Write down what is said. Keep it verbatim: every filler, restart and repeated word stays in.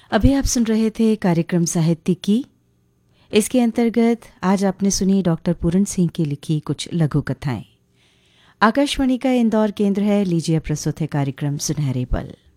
अभी आप सुन रहे थे कार्यक्रम साहित्य की। इसके अंतर्गत आज आपने सुनी डॉक्टर पूरन सिंह की लिखी कुछ लघु कथाएं। आकाशवाणी का इंदौर केंद्र है। लीजिए प्रस्तुत है कार्यक्रम सुनहरे पल।